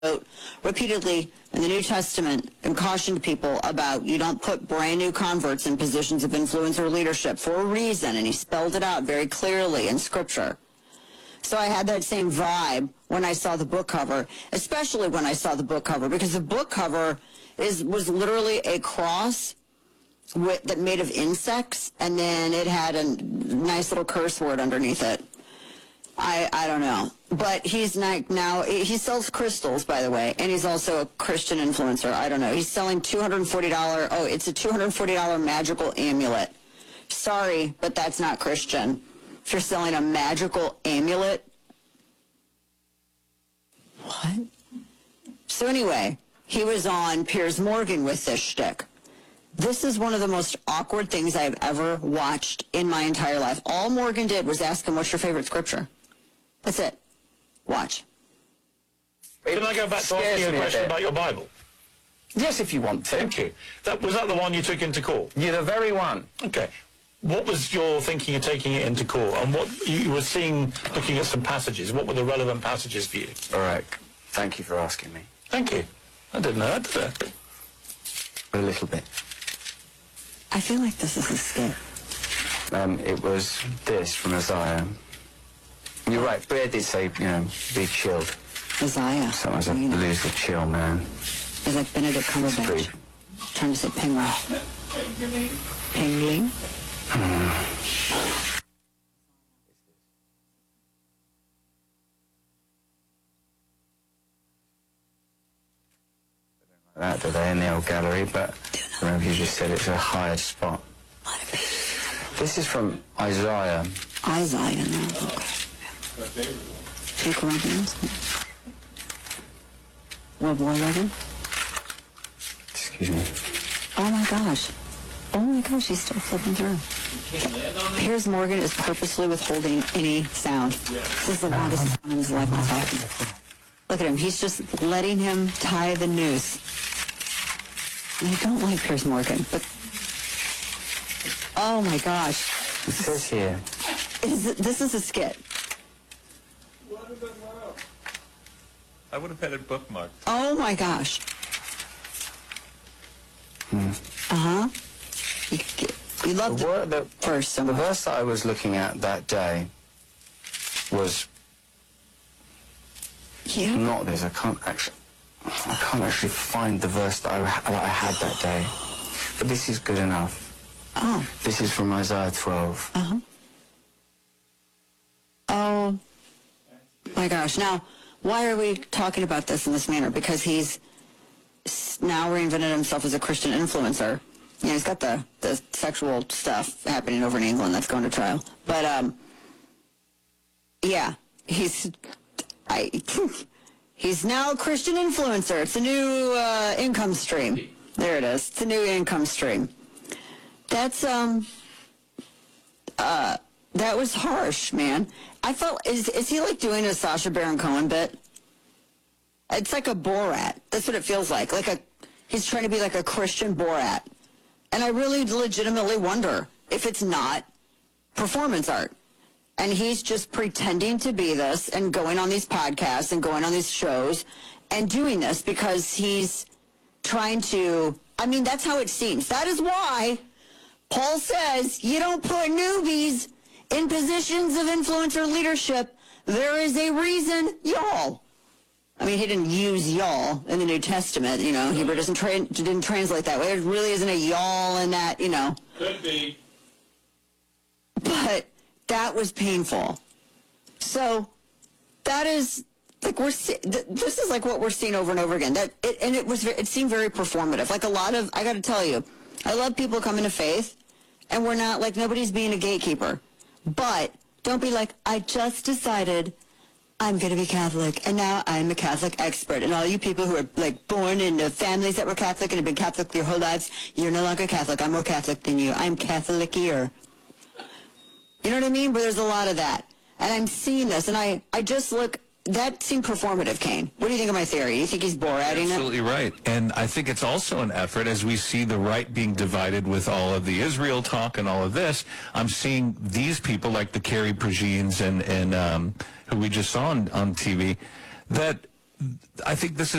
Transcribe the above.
repeatedly in the New Testament and cautioned people about you don't put brand new converts in positions of influence or leadership for a reason, and he spelled it out very clearly in Scripture. So I had that same vibe when I saw the book cover, especially when I saw the book cover, because the book cover was literally a cross that made of insects, and then it had a nice little curse word underneath it. I don't know. But he's now, he sells crystals, by the way, and he's also a Christian influencer. I don't know. He's selling $240, it's a $240 magical amulet. Sorry, but that's not Christian. If you're selling a magical amulet. What? So anyway, he was on Piers Morgan with this shtick. This is one of the most awkward things I've ever watched in my entire life. All Morgan did was ask him, what's your favorite scripture? That's it. Watch. Can I go back to asking you a question about your Bible? Yes, if you want to. Thank you. Was that the one you took into court? Yeah, the very one. Okay. What was your thinking of taking it into court? And what you were seeing, looking at some passages, what were the relevant passages for you? All right. Thank you for asking me. Thank you. I didn't know that, did I? A little bit. I feel like this is a skit. It was this from Isaiah. You're right, Blair did say, be chilled. Isaiah. Sometimes I lose the chill, man. It's like Benedict Cumberbatch. Trying to say penguin. Penguin? That today in the old gallery, but remember you just said it's a hired spot. This is from Isaiah. Isaiah, no. Okay. 2 Corinthians. World War 11. Excuse me. Oh my gosh. Oh my gosh, he's still flipping through. Piers Morgan is purposely withholding any sound. This is the loudest sound in his life I'm talking. Look at him. He's just letting him tie the noose. And I don't like Piers Morgan, but... Oh my gosh. It says here. This is a skit. I would have had it bookmarked. Oh my gosh. Uh-huh. You love the verse so much. The verse that I was looking at that day was not this. I can't actually find the verse that I had that day. But this is good enough. Oh. This is from Isaiah 12. Uh-huh. Oh my gosh. Now, why are we talking about this in this manner? Because he's now reinvented himself as a Christian influencer. He's got the sexual stuff happening over in England that's going to trial. But, yeah, he's now a Christian influencer. It's a new income stream. There it is. It's a new income stream. That's, that was harsh, man. I felt, is he like doing a Sacha Baron Cohen bit? It's like a Borat. That's what it feels like. He's trying to be like a Christian Borat. And I really legitimately wonder if it's not performance art. And he's just pretending to be this and going on these podcasts and going on these shows and doing this because he's trying to, that's how it seems. That is why Paul says you don't put newbies in positions of influence or leadership. There is a reason, y'all. He didn't use y'all in the New Testament, Hebrew didn't translate that way. There really isn't a y'all in that, Could be. But that was painful. So that is, this is like what we're seeing over and over again. It seemed very performative. Like a lot of, I got to tell you, I love people coming to faith, and we're not, nobody's being a gatekeeper. But don't be like, I just decided I'm going to be Catholic, and now I'm a Catholic expert. And all you people who are, born into families that were Catholic and have been Catholic your whole lives, you're no longer Catholic. I'm more Catholic than you. I'm Catholicier. You know what I mean? But there's a lot of that. And I'm seeing this, and I just look, that seemed performative, Kane. What do you think of my theory? You think he's Borating it? Absolutely right. And I think it's also an effort, as we see the right being divided with all of the Israel talk and all of this, I'm seeing these people like the Carrie Prejeans and who we just saw on TV, that I think this is